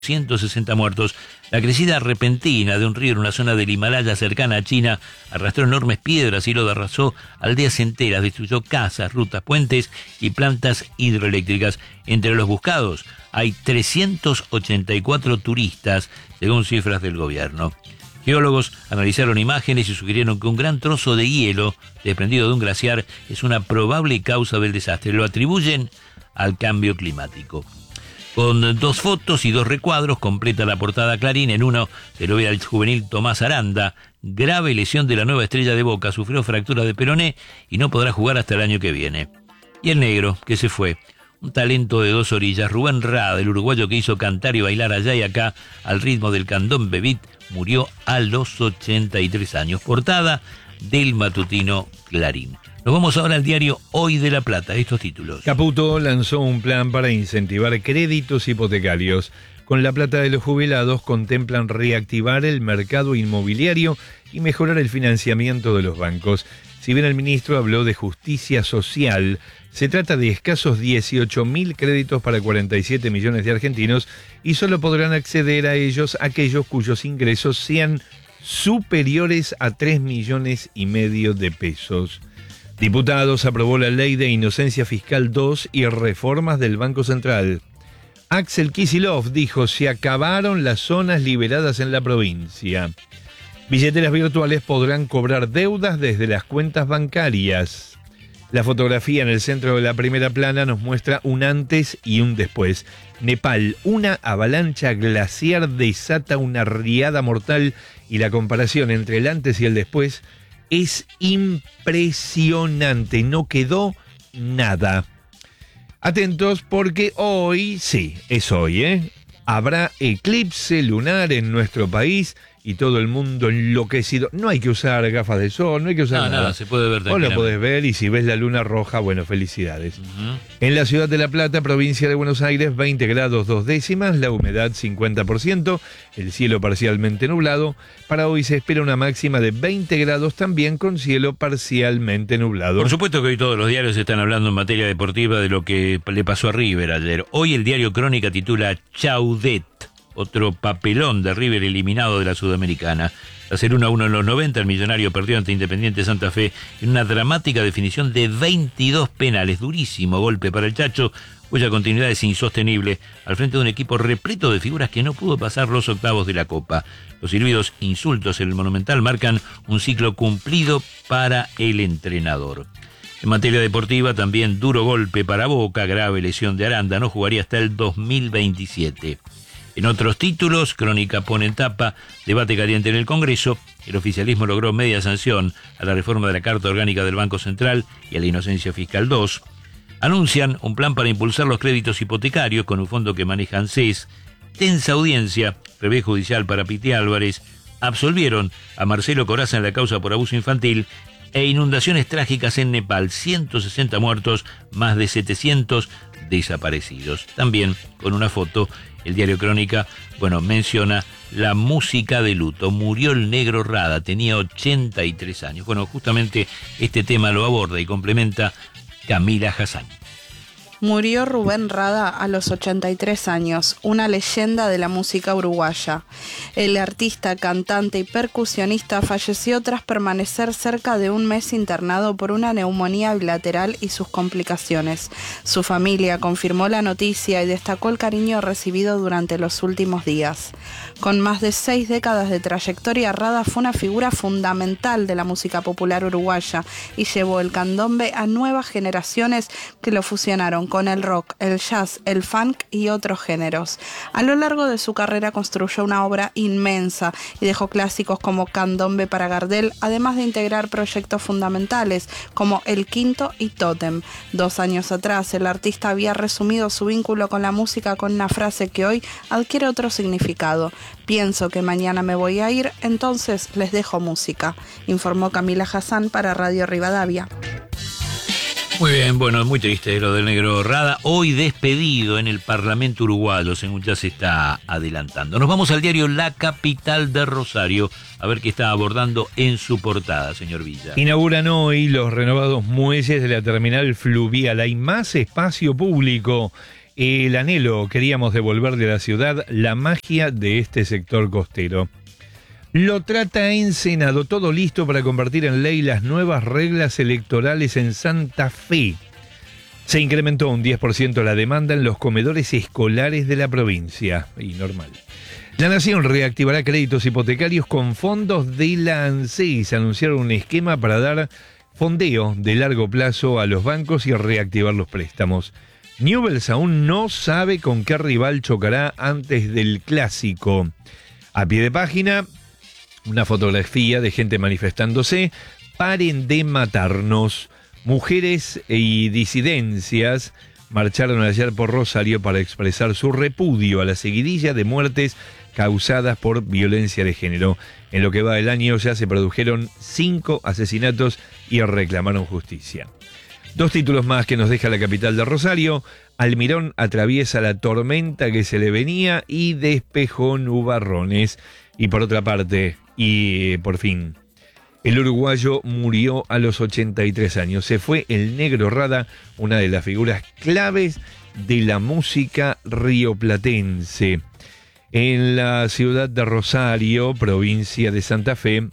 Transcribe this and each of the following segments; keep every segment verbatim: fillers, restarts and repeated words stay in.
ciento sesenta muertos. La crecida repentina de un río en una zona del Himalaya cercana a China arrastró enormes piedras y lo arrasó aldeas enteras, destruyó casas, rutas, puentes y plantas hidroeléctricas. Entre los buscados hay trescientos ochenta y cuatro turistas, según cifras del gobierno. Geólogos analizaron imágenes y sugirieron que un gran trozo de hielo desprendido de un glaciar es una probable causa del desastre. Lo atribuyen al cambio climático. Con dos fotos y dos recuadros completa la portada Clarín. En uno se lo ve al juvenil Tomás Aranda, grave lesión de la nueva estrella de Boca, sufrió fractura de peroné y no podrá jugar hasta el año que viene. Y el negro, que se fue, un talento de dos orillas, Rubén Rada, el uruguayo que hizo cantar y bailar allá y acá al ritmo del candombe beat, murió a los ochenta y tres años. Portada del matutino Clarín. Nos vamos ahora al diario Hoy de La Plata, estos títulos. Caputo lanzó un plan para incentivar créditos hipotecarios. Con la plata de los jubilados contemplan reactivar el mercado inmobiliario y mejorar el financiamiento de los bancos. Si bien el ministro habló de justicia social, se trata de escasos dieciocho mil créditos para cuarenta y siete millones de argentinos y solo podrán acceder a ellos aquellos cuyos ingresos sean superiores a tres millones y medio de pesos. Diputados aprobó la ley de inocencia fiscal dos y reformas del Banco Central. Axel Kicillof dijo: se acabaron las zonas liberadas en la provincia. Billeteras virtuales podrán cobrar deudas desde las cuentas bancarias. La fotografía en el centro de la primera plana nos muestra un antes y un después. Nepal, una avalancha glaciar desata una riada mortal y la comparación entre el antes y el después es impresionante, no quedó nada. Atentos porque hoy, sí, es hoy, ¿eh? Habrá eclipse lunar en nuestro país y todo el mundo enloquecido. No hay que usar gafas de sol, no hay que usar no, nada. nada, se puede ver Vos lo podés ver y si ves la luna roja, bueno, felicidades. Uh-huh. En la ciudad de La Plata, provincia de Buenos Aires, veinte grados dos décimas, la humedad cincuenta por ciento, el cielo parcialmente nublado. Para hoy se espera una máxima de veinte grados también con cielo parcialmente nublado. Por supuesto que hoy todos los diarios están hablando en materia deportiva de lo que le pasó a River ayer. Hoy el diario Crónica titula Chaudet, otro papelón de River eliminado de la Sudamericana. Tras el uno a uno en los noventa, el millonario perdió ante Independiente Santa Fe en una dramática definición de veintidós penales. Durísimo golpe para el Chacho, cuya continuidad es insostenible al frente de un equipo repleto de figuras que no pudo pasar los octavos de la Copa. Los silbidos insultos en el Monumental marcan un ciclo cumplido para el entrenador. En materia deportiva, también duro golpe para Boca, grave lesión de Aranda, no jugaría hasta el dos mil veintisiete. En otros títulos, Crónica pone en tapa, debate caliente en el Congreso, el oficialismo logró media sanción a la reforma de la Carta Orgánica del Banco Central y a la Inocencia Fiscal dos. Anuncian un plan para impulsar los créditos hipotecarios con un fondo que maneja ANSES. Tensa audiencia, revés judicial para Piti Álvarez. Absolvieron a Marcelo Corazza en la causa por abuso infantil. E inundaciones trágicas en Nepal, ciento sesenta muertos, más de setecientos desaparecidos. También con una foto, el diario Crónica, bueno, menciona la música de luto. Murió el negro Rada, tenía ochenta y tres años. Bueno, justamente este tema lo aborda y complementa Camila Hassan. Murió Rubén Rada a los ochenta y tres años, una leyenda de la música uruguaya. El artista, cantante y percusionista falleció tras permanecer cerca de un mes internado por una neumonía bilateral y sus complicaciones. Su familia confirmó la noticia y destacó el cariño recibido durante los últimos días. Con más de seis décadas de trayectoria, Rada fue una figura fundamental de la música popular uruguaya y llevó el candombe a nuevas generaciones que lo fusionaron con el rock, el jazz, el funk y otros géneros. A lo largo de su carrera construyó una obra inmensa y dejó clásicos como Candombe para Gardel, además de integrar proyectos fundamentales como El Quinto y Tótem. Dos años atrás, el artista había resumido su vínculo con la música con una frase que hoy adquiere otro significado: pienso que mañana me voy a ir, entonces les dejo música, informó Camila Hassan para Radio Rivadavia. Muy bien, bueno, muy triste lo del negro Rada, hoy despedido en el Parlamento uruguayo, según ya se está adelantando. Nos vamos al diario La Capital de Rosario, a ver qué está abordando en su portada, señor Villa. Inauguran hoy los renovados muelles de la terminal fluvial. Hay más espacio público. el anhelo, queríamos devolverle a la ciudad la magia de este sector costero. Lo trata en Senado, todo listo para convertir en ley las nuevas reglas electorales en Santa Fe. Se incrementó un diez por ciento la demanda en los comedores escolares de la provincia. Y normal. La Nación reactivará créditos hipotecarios con fondos de la ANSES. Se anunciaron un esquema para dar fondeo de largo plazo a los bancos y reactivar los préstamos. Newell's aún no sabe con qué rival chocará antes del clásico. A pie de página, una fotografía de gente manifestándose. Paren de matarnos. Mujeres y disidencias marcharon ayer por Rosario para expresar su repudio a la seguidilla de muertes causadas por violencia de género. En lo que va del año ya se produjeron cinco asesinatos y reclamaron justicia. Dos títulos más que nos deja la capital de Rosario. Almirón atraviesa la tormenta que se le venía y despejó nubarrones. Y por otra parte, y por fin, el uruguayo murió a los ochenta y tres años. Se fue el Negro Rada, una de las figuras claves de la música rioplatense. En la ciudad de Rosario, provincia de Santa Fe,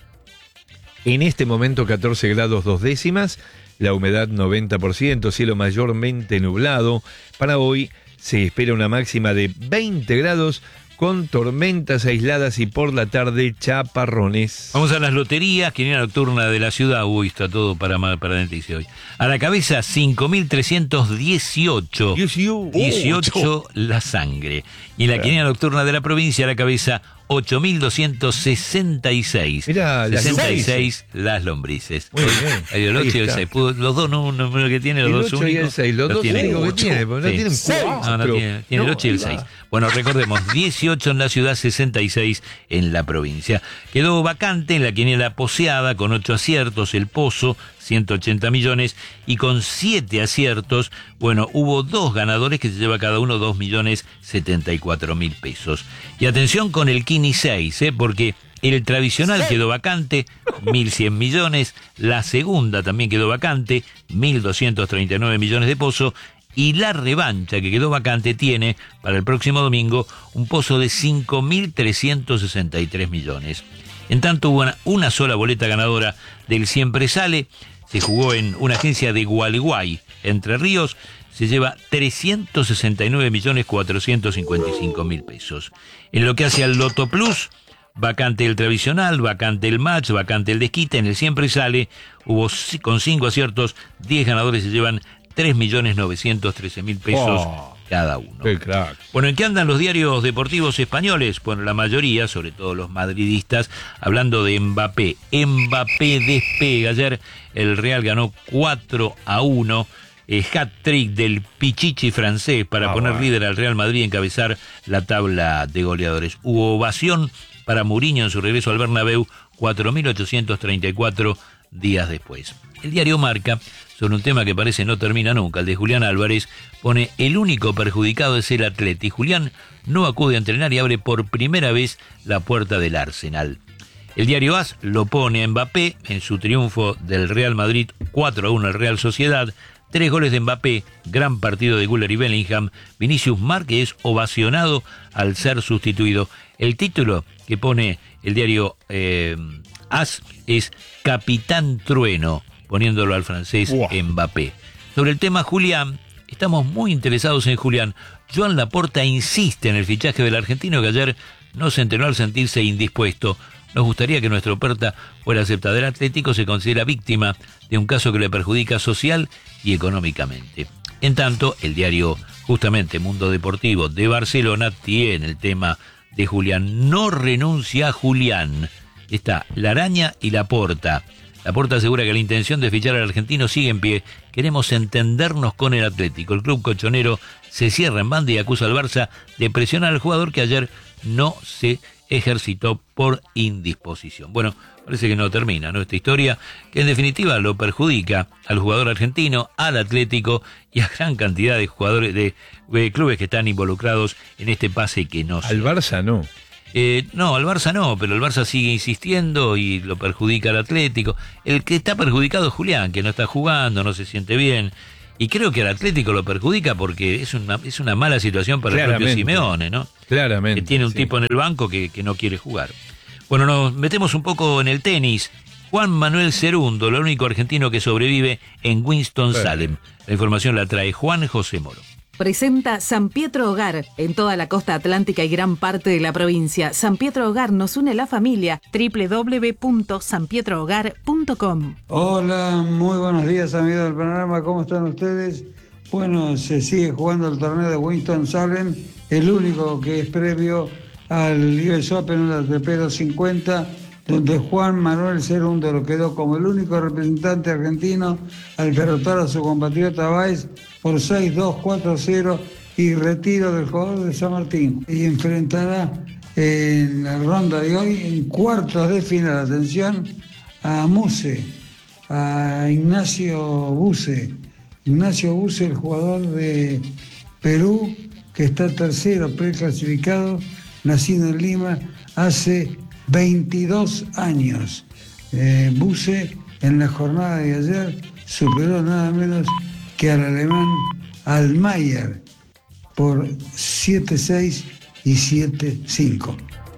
en este momento catorce grados dos décimas, la humedad noventa por ciento, cielo mayormente nublado. Para hoy se espera una máxima de veinte grados, con tormentas aisladas y por la tarde chaparrones. Vamos a las loterías, quiniela nocturna de la ciudad. Uy, está todo para para Denticio hoy. A la cabeza, cinco mil trescientos dieciocho. dieciocho la sangre. Y en la quiniela nocturna de la provincia, a la cabeza, ocho mil doscientos sesenta y seis. Mirá, las sesenta y seis lombrices. Las lombrices. Muy bien. Hay el ocho y el seis. Los dos no, no, no, que tiene los El dos ocho únicos. y el seis, los dos únicos que tiene, porque no tienen cuatro. No, no tiene, tiene el No, ocho y el ahí va. seis. Bueno, recordemos, dieciocho en la ciudad, sesenta y seis en la provincia. Quedó vacante en la quiniela poseada con ocho aciertos, el Pozo, ciento ochenta millones, y con siete aciertos, bueno, hubo dos ganadores que se lleva cada uno dos millones setenta y cuatro mil pesos. Y atención con el Kini seis, ¿eh? Porque el tradicional quedó vacante, mil cien millones, la segunda también quedó vacante, mil doscientos treinta y nueve millones de Pozo, y la revancha que quedó vacante tiene para el próximo domingo un pozo de cinco mil trescientos sesenta y tres millones. En tanto hubo una, una sola boleta ganadora del Siempre Sale, se jugó en una agencia de Gualeguay, Entre Ríos, se lleva trescientos sesenta y nueve millones cuatrocientos cincuenta y cinco mil pesos. En lo que hace al Loto Plus, vacante el tradicional, vacante el match, vacante el desquite, en el Siempre Sale hubo con cinco aciertos, diez ganadores se llevan tres millones novecientos trece mil pesos Oh, cada uno. qué crack. Bueno, ¿en qué andan los diarios deportivos españoles? Bueno, la mayoría, sobre todo los madridistas, hablando de Mbappé. Mbappé despega. Ayer el Real ganó cuatro a uno. Eh, hat-trick del Pichichi francés para Ah, poner bueno. líder al Real Madrid y encabezar la tabla de goleadores. Hubo ovación para Mourinho en su regreso al Bernabéu cuatro mil ochocientos treinta y cuatro días después. El diario Marca, sobre un tema que parece no termina nunca, el de Julián Álvarez, pone: el único perjudicado es el Atleti. Julián no acude a entrenar y abre por primera vez la puerta del Arsenal. El diario A S lo pone a Mbappé en su triunfo del Real Madrid cuatro a uno al Real Sociedad. Tres goles de Mbappé, gran partido de Güler y Bellingham. Vinicius Márquez ovacionado al ser sustituido. El título que pone el diario eh, A S es Capitán Trueno, poniéndolo al francés Wow. Mbappé. Sobre el tema Julián, estamos muy interesados en Julián. Joan Laporta insiste en el fichaje del argentino que ayer no se entrenó al sentirse indispuesto. Nos gustaría que nuestro Perta fuera aceptado. El Atlético se considera víctima de un caso que le perjudica social y económicamente. En tanto, el diario, justamente Mundo Deportivo de Barcelona, tiene el tema de Julián. No renuncia a Julián. Está La Araña y Laporta. Laporta asegura que la intención de fichar al argentino sigue en pie. Queremos entendernos con el Atlético. El club colchonero se cierra en banda y acusa al Barça de presionar al jugador que ayer no se ejercitó por indisposición. Bueno, parece que no termina, ¿no? Esta historia, que en definitiva lo perjudica al jugador argentino, al Atlético y a gran cantidad de jugadores de, de clubes que están involucrados en este pase que no se... Al Barça no. Eh, no, al Barça no, pero el Barça sigue insistiendo y lo perjudica al Atlético. El que está perjudicado es Julián, que no está jugando, no se siente bien. Y creo que al Atlético lo perjudica porque es una, es una mala situación para el propio Simeone, ¿no? Claramente. Que tiene un sí. tipo en el banco que, que no quiere jugar. Bueno, nos metemos un poco en el tenis. Juan Manuel Cerundo, el único argentino que sobrevive en Winston-Salem. La información la trae Juan José Moro. Presenta San Pietro Hogar en toda la costa atlántica y gran parte de la provincia. San Pietro Hogar nos une la familia. doble u doble u doble u punto san pietro hogar punto com. Hola, muy buenos días amigos del programa, ¿cómo están ustedes? Bueno, se sigue jugando el torneo de Winston-Salem, el único que es previo al U S Open, el A T P doscientos cincuenta, donde Juan Manuel Cerundo lo quedó como el único representante argentino al derrotar a su compatriota Baez por seis dos, cuatro cero y retiro del jugador de San Martín. Y enfrentará en la ronda de hoy, en cuartos de final, atención, a Muse, a Ignacio Buse. Ignacio Buse, el jugador de Perú, que está tercero preclasificado, nacido en Lima hace veintidós años. Eh, Buse en la jornada de ayer superó nada menos que al alemán Altmaier por siete seis y siete cinco.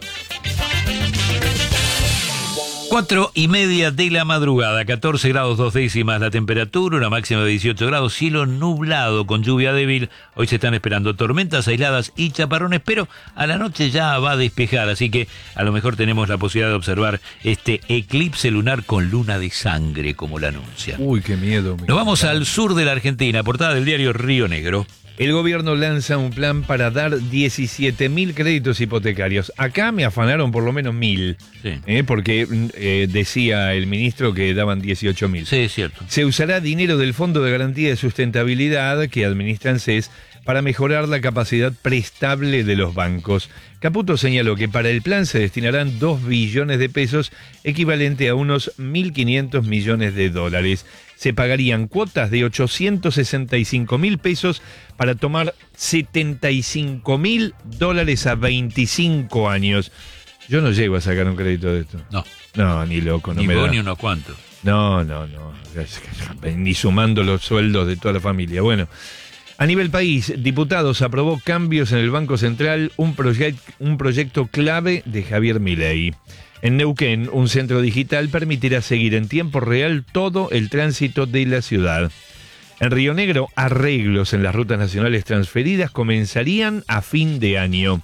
Cuatro y media de la madrugada, catorce grados dos décimas la temperatura, una máxima de dieciocho grados, cielo nublado con lluvia débil. Hoy se están esperando tormentas aisladas y chaparrones, pero a la noche ya va a despejar, así que a lo mejor tenemos la posibilidad de observar este eclipse lunar con luna de sangre, como la anuncian. Uy, qué miedo. Nos vamos al sur de la Argentina, portada del diario Río Negro. El gobierno lanza un plan para dar diecisiete mil créditos hipotecarios. Acá me afanaron por lo menos mil, Sí. ¿eh? porque eh, decía el ministro que daban dieciocho mil. Sí, es cierto. Se usará dinero del Fondo de Garantía de Sustentabilidad que administra ANSES para mejorar la capacidad prestable de los bancos. Caputo señaló que para el plan se destinarán dos billones de pesos, equivalente a unos mil quinientos millones de dólares. Se pagarían cuotas de ochocientos sesenta y cinco mil pesos para tomar setenta y cinco mil dólares a veinticinco años. Yo no llego a sacar un crédito de esto. No. No, ni loco, no Ni me vos da. ni unos cuantos. No, no, no. Ni sumando los sueldos de toda la familia. Bueno, a nivel país, diputados aprobó cambios en el Banco Central, un, proyect, un proyecto clave de Javier Milei. En Neuquén, un centro digital permitirá seguir en tiempo real todo el tránsito de la ciudad. En Río Negro, arreglos en las rutas nacionales transferidas comenzarían a fin de año.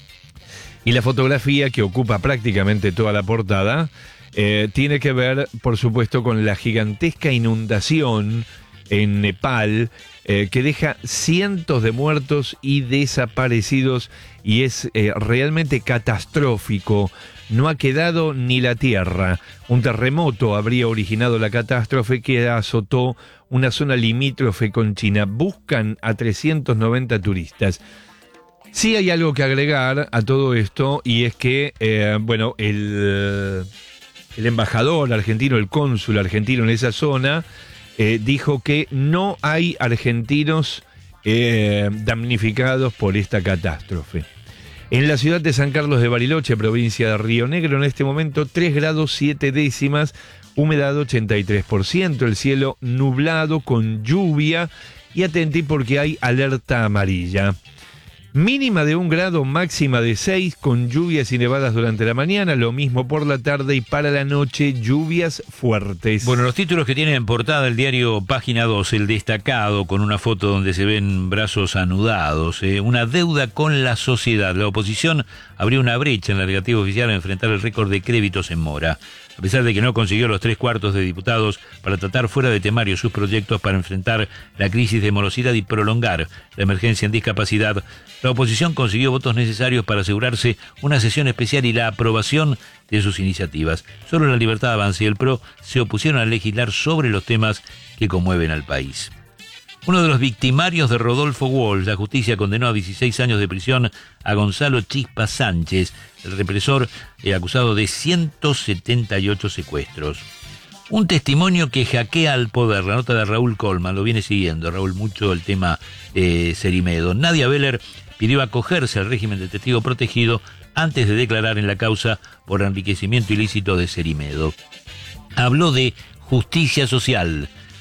Y la fotografía que ocupa prácticamente toda la portada eh, tiene que ver, por supuesto, con la gigantesca inundación en Nepal, eh, que deja cientos de muertos y desaparecidos, y es eh, realmente catastrófico. No ha quedado ni la tierra. Un terremoto habría originado la catástrofe que azotó una zona limítrofe con China. Buscan a trescientos noventa turistas. Sí hay algo que agregar a todo esto, y es que, eh, bueno, el, el embajador argentino, el cónsul argentino en esa zona, eh, dijo que no hay argentinos eh, damnificados por esta catástrofe. En la ciudad de San Carlos de Bariloche, provincia de Río Negro, en este momento tres grados siete décimas, humedad ochenta y tres por ciento, el cielo nublado con lluvia, y atentí porque hay alerta amarilla. Mínima de un grado, máxima de seis, con lluvias y nevadas durante la mañana, lo mismo por la tarde, y para la noche lluvias fuertes. Bueno, los títulos que tiene en portada el diario Página dos, el destacado, con una foto donde se ven brazos anudados, eh, una deuda con la sociedad. La oposición abrió una brecha en la negativa oficial a enfrentar el récord de créditos en mora. A pesar de que no consiguió los tres cuartos de diputados para tratar fuera de temario sus proyectos para enfrentar la crisis de morosidad y prolongar la emergencia en discapacidad, la oposición consiguió votos necesarios para asegurarse una sesión especial y la aprobación de sus iniciativas. Solo la Libertad Avanza y el P R O se opusieron a legislar sobre los temas que conmueven al país. Uno de los victimarios de Rodolfo Walsh, la justicia condenó a dieciséis años de prisión a Gonzalo Chispa Sánchez, el represor eh, acusado de ciento setenta y ocho secuestros. Un testimonio que hackea al poder. La nota de Raúl Colman, lo viene siguiendo, Raúl, mucho el tema eh, Cerimedo. Nadia Beller pidió acogerse al régimen de testigo protegido antes de declarar en la causa por enriquecimiento ilícito de Cerimedo. Habló de justicia social.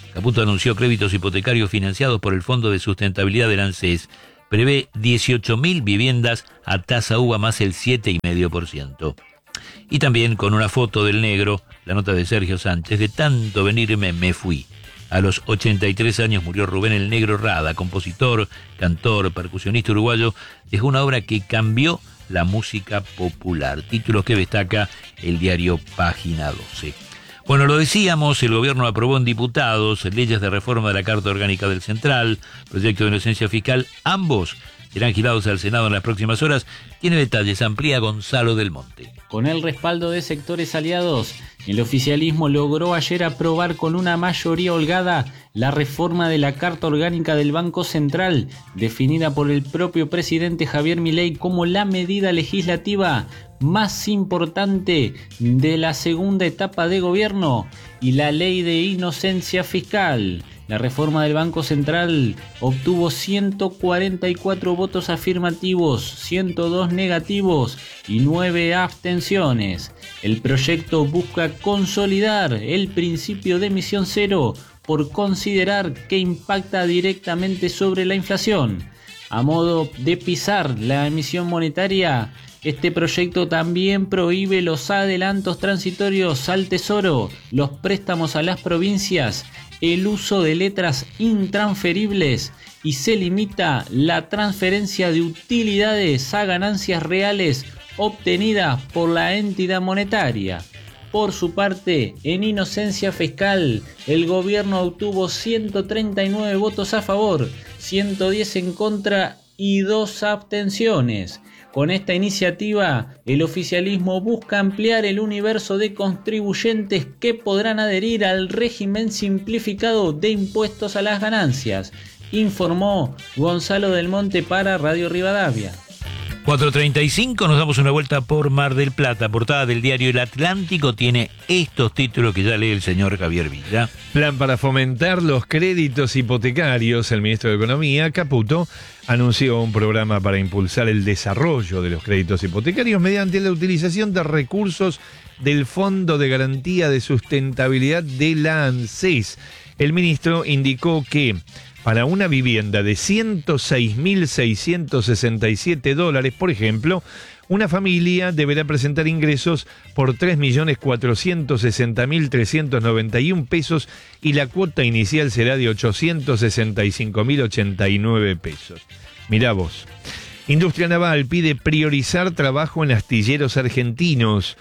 Caputo anunció créditos hipotecarios financiados por el Fondo de Sustentabilidad del ANSES. Prevé dieciocho mil viviendas a tasa uva más el siete coma cinco por ciento. Y también con una foto del negro, la nota de Sergio Sánchez, de tanto venirme me fui. A los ochenta y tres años murió Rubén el Negro Rada, compositor, cantor, percusionista uruguayo. Dejó una obra que cambió la música popular. Títulos que destaca el diario Página doce. Bueno, lo decíamos, el gobierno aprobó en diputados leyes de reforma de la Carta Orgánica del Central, proyecto de inocencia fiscal. Ambos serán girados al Senado en las próximas horas. Tiene detalles, amplía Gonzalo del Monte. Con el respaldo de sectores aliados, el oficialismo logró ayer aprobar con una mayoría holgada la reforma de la Carta Orgánica del Banco Central, definida por el propio presidente Javier Milei como la medida legislativa más importante de la segunda etapa de gobierno, y la ley de inocencia fiscal. La reforma del Banco Central obtuvo ciento cuarenta y cuatro votos afirmativos, ciento dos negativos y nueve abstenciones. El proyecto busca consolidar el principio de emisión cero por considerar que impacta directamente sobre la inflación. A modo de pisar la emisión monetaria, este proyecto también prohíbe los adelantos transitorios al Tesoro, los préstamos a las provincias, el uso de letras intransferibles, y se limita la transferencia de utilidades a ganancias reales obtenidas por la entidad monetaria. Por su parte, en inocencia fiscal, el gobierno obtuvo ciento treinta y nueve votos a favor, ciento diez en contra y dos abstenciones. Con esta iniciativa, el oficialismo busca ampliar el universo de contribuyentes que podrán adherir al régimen simplificado de impuestos a las ganancias, informó Gonzalo del Monte para Radio Rivadavia. cuatro treinta y cinco, nos damos una vuelta por Mar del Plata. Portada del diario El Atlántico tiene estos títulos que ya lee el señor Javier Villa. Plan para fomentar los créditos hipotecarios. El ministro de Economía, Caputo, anunció un programa para impulsar el desarrollo de los créditos hipotecarios mediante la utilización de recursos del Fondo de Garantía de Sustentabilidad de la ANSES. El ministro indicó que para una vivienda de ciento seis mil seiscientos sesenta y siete dólares, por ejemplo, una familia deberá presentar ingresos por tres millones cuatrocientos sesenta mil trescientos noventa y uno pesos y la cuota inicial será de ochocientos sesenta y cinco mil ochenta y nueve pesos. Mirá vos. Industria Naval pide priorizar trabajo en astilleros argentinos.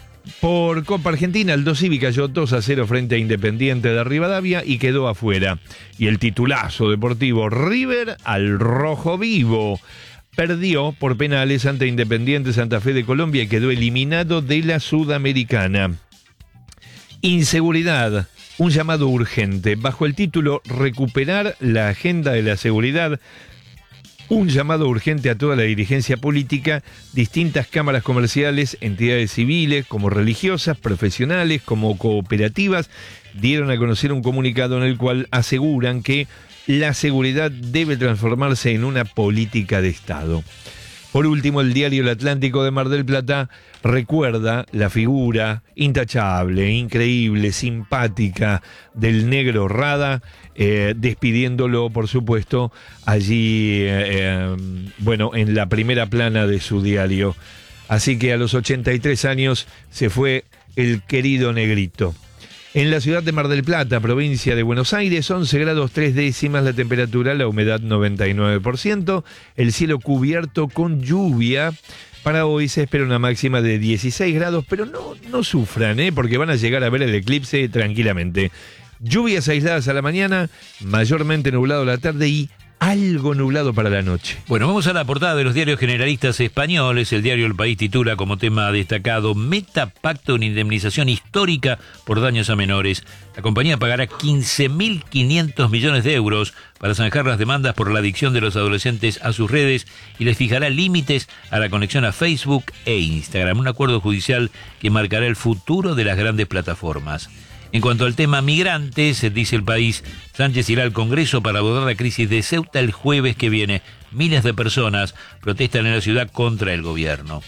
Por Copa Argentina, Aldo Civi cayó dos a cero frente a Independiente de Rivadavia y quedó afuera. Y el titulazo deportivo, River al rojo vivo. Perdió por penales ante Independiente Santa Fe de Colombia y quedó eliminado de la Sudamericana. Inseguridad, un llamado urgente. Bajo el título Recuperar la agenda de la seguridad, un llamado urgente a toda la dirigencia política, distintas cámaras comerciales, entidades civiles, como religiosas, profesionales, como cooperativas, dieron a conocer un comunicado en el cual aseguran que la seguridad debe transformarse en una política de Estado. Por último, el diario El Atlántico de Mar del Plata recuerda la figura intachable, increíble, simpática del Negro Rada, eh, despidiéndolo, por supuesto, allí, eh, bueno, en la primera plana de su diario. Así que a los ochenta y tres años se fue el querido Negrito. En la ciudad de Mar del Plata, provincia de Buenos Aires, once grados tres décimas la temperatura, la humedad noventa y nueve por ciento, el cielo cubierto con lluvia. Para hoy se espera una máxima de dieciséis grados, pero no, no sufran, ¿eh? Porque van a llegar a ver el eclipse tranquilamente. Lluvias aisladas a la mañana, mayormente nublado a la tarde y algo nublado para la noche. Bueno, vamos a la portada de los diarios generalistas españoles. El diario El País titula como tema destacado: Meta pacta una indemnización histórica por daños a menores. La compañía pagará quince mil quinientos millones de euros para zanjar las demandas por la adicción de los adolescentes a sus redes y les fijará límites a la conexión a Facebook e Instagram. Un acuerdo judicial que marcará el futuro de las grandes plataformas. En cuanto al tema migrantes, dice El País, Sánchez irá al Congreso para abordar la crisis de Ceuta el jueves que viene. Miles de personas protestan en la ciudad contra el gobierno.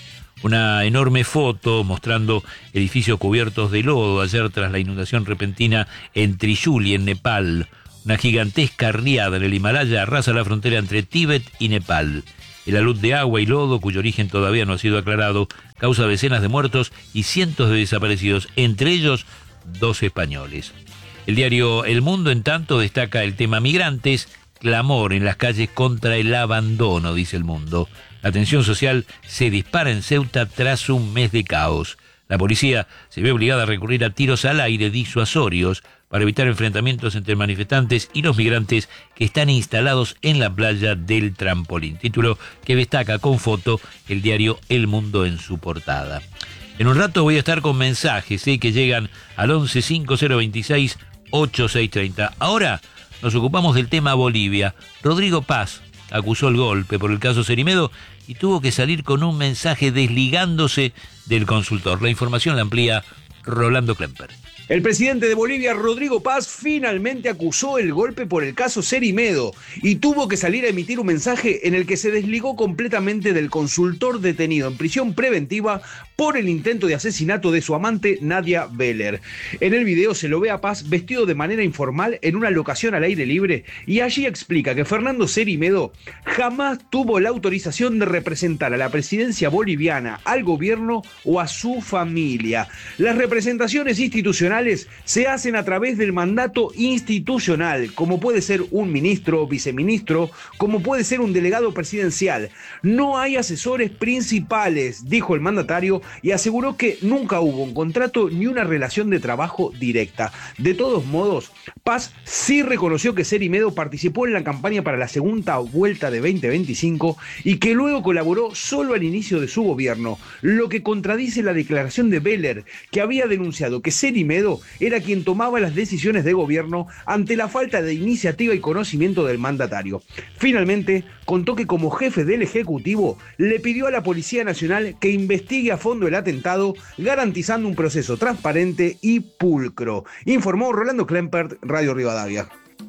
Una enorme foto mostrando edificios cubiertos de lodo ayer tras la inundación repentina en Trishuli, en Nepal. Una gigantesca riada en el Himalaya arrasa la frontera entre Tíbet y Nepal. El alud de agua y lodo, cuyo origen todavía no ha sido aclarado, causa decenas de muertos y cientos de desaparecidos, entre ellos dos españoles. El diario El Mundo, en tanto, destaca el tema migrantes, clamor en las calles contra el abandono, dice El Mundo. La tensión social se dispara en Ceuta tras un mes de caos. La policía se ve obligada a recurrir a tiros al aire disuasorios para evitar enfrentamientos entre manifestantes y los migrantes que están instalados en la playa del Trampolín. Título que destaca con foto el diario El Mundo en su portada. En un rato voy a estar con mensajes ¿eh? que llegan al once cinco cero veintiséis ochenta y seis treinta. Ahora nos ocupamos del tema Bolivia. Rodrigo Paz acusó el golpe por el caso Cerimedo y tuvo que salir con un mensaje desligándose del consultor. La información la amplía Rolando Klemper. El presidente de Bolivia, Rodrigo Paz, finalmente acusó el golpe por el caso Cerimedo y tuvo que salir a emitir un mensaje en el que se desligó completamente del consultor detenido en prisión preventiva por el intento de asesinato de su amante Nadia Beller. En el video se lo ve a Paz vestido de manera informal en una locación al aire libre y allí explica que Fernando Cerimedo jamás tuvo la autorización de representar a la presidencia boliviana, al gobierno o a su familia. Las representaciones institucionales se hacen a través del mandato institucional, como puede ser un ministro o viceministro, como puede ser un delegado presidencial. No hay asesores principales, dijo el mandatario, y aseguró que nunca hubo un contrato ni una relación de trabajo directa. De todos modos, Paz sí reconoció que Cerimedo participó en la campaña para la segunda vuelta de veinte veinticinco y que luego colaboró solo al inicio de su gobierno, lo que contradice la declaración de Beller, que había denunciado que Cerimedo era quien tomaba las decisiones de gobierno ante la falta de iniciativa y conocimiento del mandatario. Finalmente, contó que como jefe del Ejecutivo le pidió a la Policía Nacional que investigue a fondo el atentado, garantizando un proceso transparente y pulcro. Informó Rolando Klempert, Radio Rivadavia.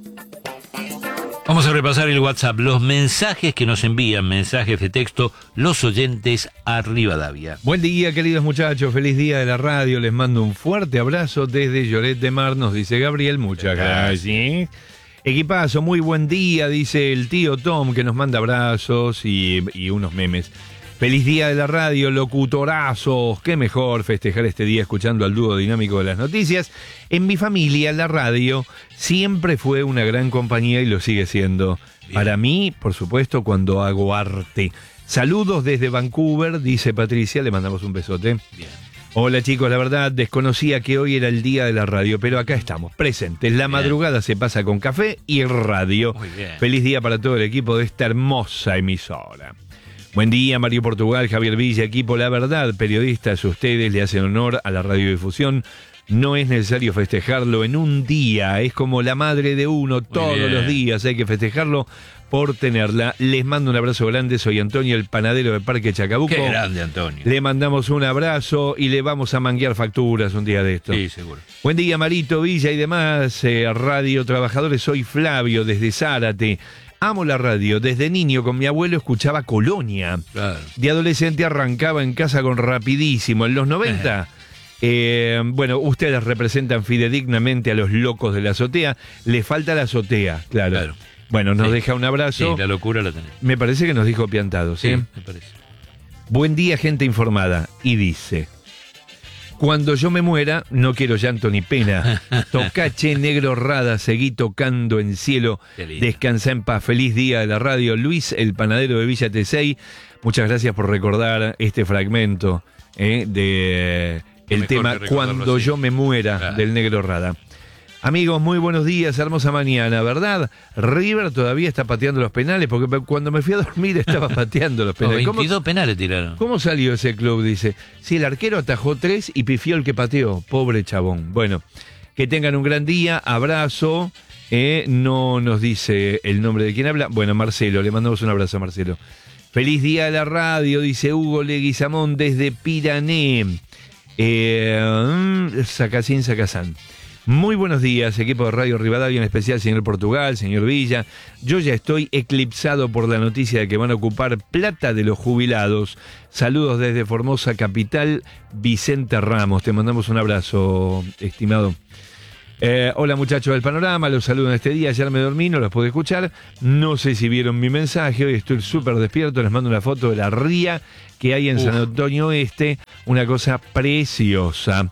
Vamos a repasar el WhatsApp, los mensajes que nos envían, mensajes de texto, los oyentes a Rivadavia. Buen día, queridos muchachos, feliz día de la radio, les mando un fuerte abrazo desde Lloret de Mar, nos dice Gabriel, muchas gracias. Equipazo, muy buen día, dice el tío Tom, que nos manda abrazos y, y unos memes. Feliz día de la radio, locutorazos. Qué mejor festejar este día escuchando al dúo dinámico de las noticias. En mi familia, la radio siempre fue una gran compañía y lo sigue siendo. Bien. Para mí, por supuesto, cuando hago arte. Saludos desde Vancouver, dice Patricia, le mandamos un besote. Bien. Hola chicos, la verdad desconocía que hoy era el día de la radio, pero acá estamos, presentes. La bien. Madrugada se pasa con café y radio. Muy bien. Feliz día para todo el equipo de esta hermosa emisora. Buen día, Mario Portugal, Javier Villa, equipo. La verdad, periodistas, ustedes le hacen honor a la radiodifusión. No es necesario festejarlo en un día, es como la madre de uno, muy todos bien. Los días hay que festejarlo por tenerla. Les mando un abrazo grande, soy Antonio, el panadero de Parque Chacabuco. Qué grande, Antonio. Le mandamos un abrazo y le vamos a manguear facturas un día de esto. Sí, seguro. Buen día, Marito, Villa y demás, eh, radio trabajadores, soy Flavio desde Zárate. Amo la radio. Desde niño con mi abuelo escuchaba Colonia. Claro. De adolescente arrancaba en casa con Rapidísimo. En los noventa, eh, bueno, ustedes representan fidedignamente a los locos de la azotea. Le falta la azotea, claro. claro. Bueno, nos sí. deja un abrazo. Sí, la locura la tenés. Me parece que nos dijo Piantado, ¿sí? Sí, me parece. Buen día, gente informada. Y dice... Cuando yo me muera, no quiero llanto ni pena. Tocache, negro rada, seguí tocando en cielo. Descansa en paz. Feliz día de la radio. Luis, el panadero de Villa Tesey. Muchas gracias por recordar este fragmento eh, de el tema Cuando así. Yo me muera, claro. del negro rada. Amigos, muy buenos días, hermosa mañana, ¿verdad? River todavía está pateando los penales, porque cuando me fui a dormir estaba pateando los penales. No, veintidós ¿Cómo, penales tiraron. ¿Cómo salió ese club? Dice, sí, el arquero atajó tres y pifió el que pateó. Pobre chabón. Bueno, que tengan un gran día, abrazo. Eh, no nos dice el nombre de quien habla. Bueno, Marcelo, le mandamos un abrazo a Marcelo. Feliz día de la radio, dice Hugo Leguizamón desde Pirané. Eh, Sacacín, Sacazán. Muy buenos días, equipo de Radio Rivadavia, en especial señor Portugal, señor Villa. Yo ya estoy eclipsado por la noticia de que van a ocupar plata de los jubilados. Saludos desde Formosa Capital, Vicente Ramos. Te mandamos un abrazo, estimado. Eh, hola muchachos del Panorama, los saludo en este día. Ayer me dormí, no los pude escuchar. No sé si vieron mi mensaje, hoy estoy súper despierto. Les mando una foto de la ría que hay en Uf. San Antonio Este. Una cosa preciosa.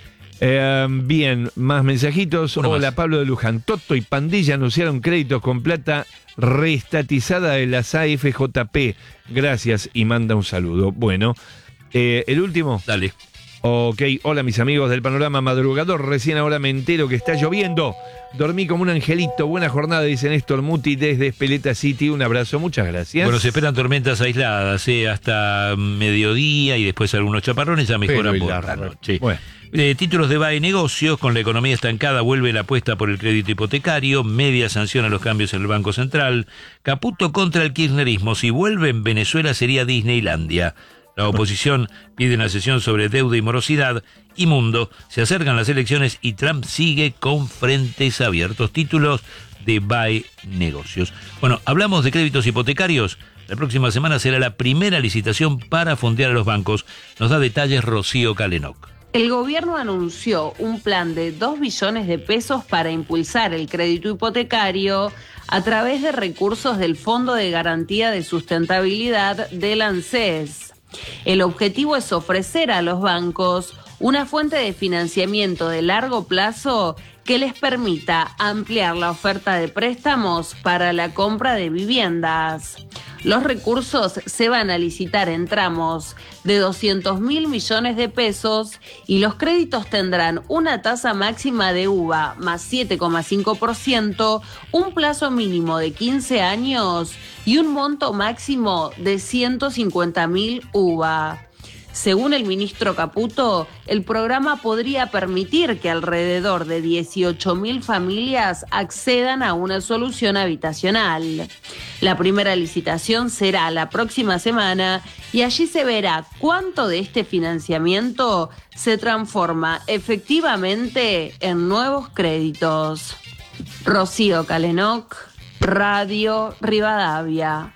Eh, bien, más mensajitos. Uno Hola, más. Pablo de Luján. Toto y Pandilla anunciaron créditos con plata reestatizada de las A F J P. Gracias y manda un saludo. Bueno, eh, el último. Dale. Ok, hola mis amigos del Panorama Madrugador. Recién ahora me entero que está lloviendo. Dormí como un angelito. Buena jornada, dice Néstor Muti desde Espeleta City. Un abrazo, muchas gracias. Bueno, se esperan tormentas aisladas, ¿eh? Hasta mediodía y después algunos chaparrones. Ya mejoran por la noche. Bueno. Eh, títulos de B A E Negocios. Con la economía estancada vuelve la apuesta por el crédito hipotecario. Media sanción a los cambios en el Banco Central. Caputo contra el kirchnerismo. Si vuelve en Venezuela sería Disneylandia. La oposición pide una sesión sobre deuda y morosidad. Y Mundo, se acercan las elecciones y Trump sigue con frentes abiertos. Títulos de B A E Negocios. Bueno, hablamos de créditos hipotecarios. La próxima semana será la primera licitación para fondear a los bancos. Nos da detalles Rocío Calenoc. El gobierno anunció un plan de dos billones de pesos para impulsar el crédito hipotecario a través de recursos del Fondo de Garantía de Sustentabilidad del ANSES. El objetivo es ofrecer a los bancos una fuente de financiamiento de largo plazo que les permita ampliar la oferta de préstamos para la compra de viviendas. Los recursos se van a licitar en tramos de doscientos mil millones de pesos y los créditos tendrán una tasa máxima de U V A más siete coma cinco por ciento, un plazo mínimo de quince años y un monto máximo de ciento cincuenta mil U V A. Según el ministro Caputo, el programa podría permitir que alrededor de dieciocho mil familias accedan a una solución habitacional. La primera licitación será la próxima semana y allí se verá cuánto de este financiamiento se transforma efectivamente en nuevos créditos. Rocío Calenoc, Radio Rivadavia.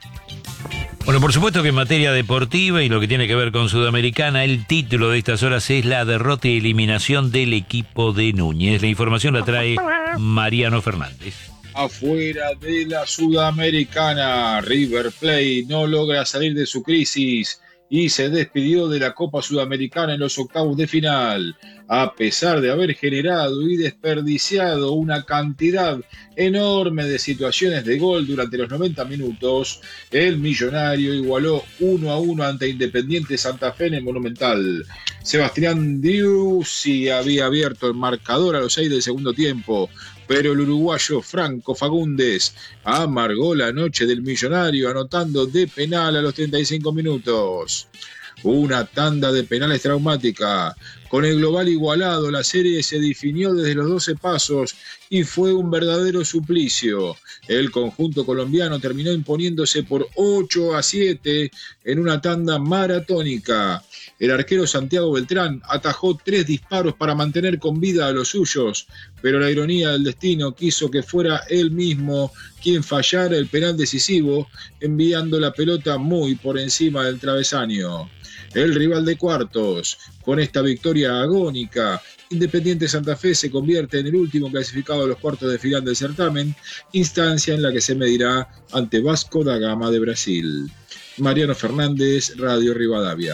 Bueno, por supuesto que en materia deportiva y lo que tiene que ver con Sudamericana, el título de estas horas es la derrota y eliminación del equipo de Núñez. La información la trae Mariano Fernández. Afuera de la Sudamericana, River Plate no logra salir de su crisis y se despidió de la Copa Sudamericana en los octavos de final. A pesar de haber generado y desperdiciado una cantidad enorme de situaciones de gol durante los noventa minutos, el millonario igualó uno a uno ante Independiente Santa Fe en el Monumental. Sebastián Driussi había abierto el marcador a los seis del segundo tiempo, pero el uruguayo Franco Fagundes amargó la noche del millonario anotando de penal a los treinta y cinco minutos. Una tanda de penales traumática. Con el global igualado, la serie se definió desde los doce pasos y fue un verdadero suplicio. El conjunto colombiano terminó imponiéndose por ocho a siete en una tanda maratónica. El arquero Santiago Beltrán atajó tres disparos para mantener con vida a los suyos, pero la ironía del destino quiso que fuera él mismo quien fallara el penal decisivo, enviando la pelota muy por encima del travesaño. El rival de cuartos, con esta victoria agónica, Independiente Santa Fe se convierte en el último clasificado de los cuartos de final del certamen, instancia en la que se medirá ante Vasco da Gama de Brasil. Mariano Fernández, Radio Rivadavia.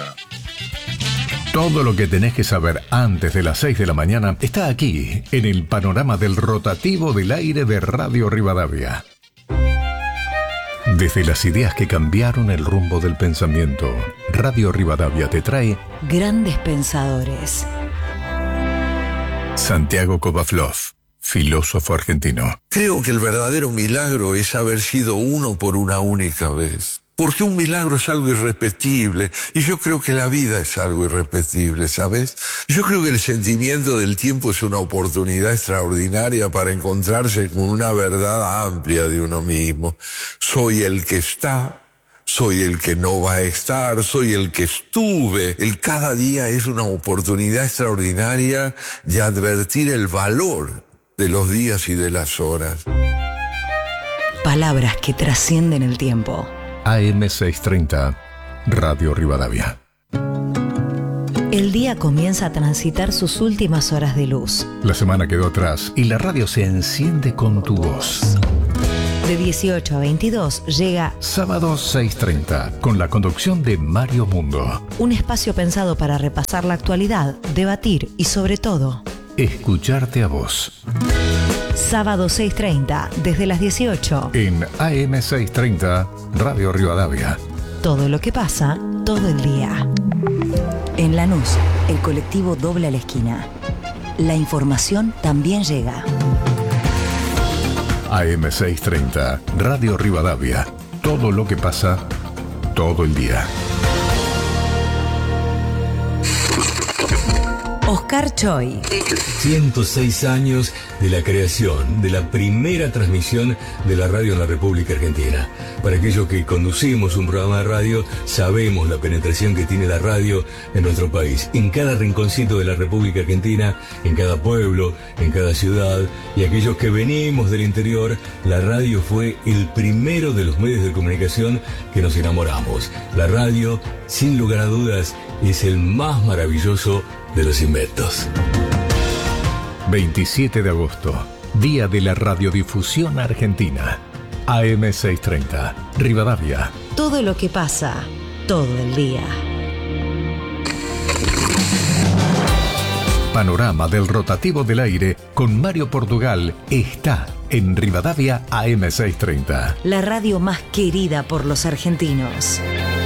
Todo lo que tenés que saber antes de las seis de la mañana está aquí, en el panorama del rotativo del aire de Radio Rivadavia. Desde las ideas que cambiaron el rumbo del pensamiento, Radio Rivadavia te trae Grandes Pensadores. Santiago Kovaflov, filósofo argentino. Creo que el verdadero milagro es haber sido uno por una única vez. Porque un milagro es algo irrepetible, y yo creo que la vida es algo irrepetible, ¿sabes? Yo creo que el sentimiento del tiempo es una oportunidad extraordinaria para encontrarse con una verdad amplia de uno mismo. Soy el que está, soy el que no va a estar, soy el que estuve. El cada día es una oportunidad extraordinaria de advertir el valor de los días y de las horas. Palabras que trascienden el tiempo. A M seiscientos treinta, Radio Rivadavia. El día comienza a transitar sus últimas horas de luz. La semana quedó atrás y la radio se enciende con tu voz. De dieciocho a veintidós llega Sábado seiscientos treinta, con la conducción de Mario Mundo. un espacio pensado para repasar la actualidad, debatir y sobre todo, escucharte a vos. Sábado seiscientos treinta, desde las dieciocho. En A M seiscientos treinta, Radio Rivadavia. Todo lo que pasa, todo el día. En Lanús, el colectivo dobla la esquina. La información también llega. A M seiscientos treinta, Radio Rivadavia. Todo lo que pasa, todo el día. Oscar Choi. ciento seis años de la creación de la primera transmisión de la radio en la República Argentina. Para aquellos que conducimos un programa de radio, sabemos la penetración que tiene la radio en nuestro país. En cada rinconcito de la República Argentina, en cada pueblo, en cada ciudad, y aquellos que venimos del interior, la radio fue el primero de los medios de comunicación que nos enamoramos. La radio, sin lugar a dudas, es el más maravilloso de los inventos. veintisiete de agosto, Día de la Radiodifusión Argentina. A M seiscientos treinta, Rivadavia. Todo lo que pasa, todo el día. Panorama del rotativo del aire con Mario Portugal está en Rivadavia A M seiscientos treinta. La radio más querida por los argentinos.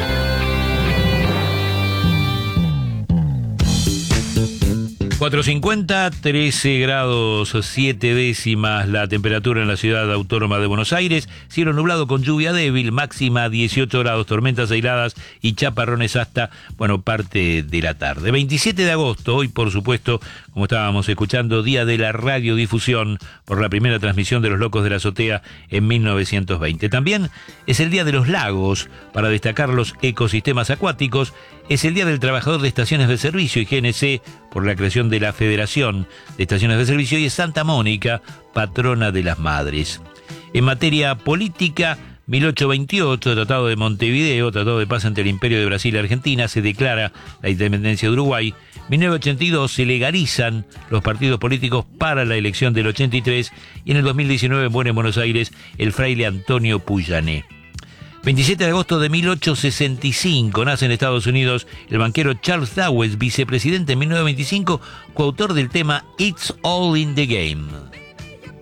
cuatro cincuenta, trece grados siete décimas la temperatura en la ciudad autónoma de Buenos Aires, cielo nublado con lluvia débil, máxima dieciocho grados, tormentas aisladas y chaparrones hasta, bueno, parte de la tarde. veintisiete de agosto, hoy por supuesto, como estábamos escuchando, día de la radiodifusión por la primera transmisión de Los Locos de la Azotea en mil novecientos veinte. También es el día de los lagos, para destacar los ecosistemas acuáticos. Es el Día del Trabajador de Estaciones de Servicio y G N C por la creación de la Federación de Estaciones de Servicio, y es Santa Mónica, patrona de las madres. En materia política, mil ochocientos veintiocho, Tratado de Montevideo, Tratado de Paz entre el Imperio de Brasil y Argentina, se declara la independencia de Uruguay. mil novecientos ochenta y dos se legalizan los partidos políticos para la elección del ochenta y tres, y en el dos mil diecinueve muere en Buenos Aires el fraile Antonio Puyané. veintisiete de agosto de mil ochocientos sesenta y cinco nace en Estados Unidos el banquero Charles Dawes, vicepresidente en mil novecientos veinticinco, coautor del tema It's All in the Game.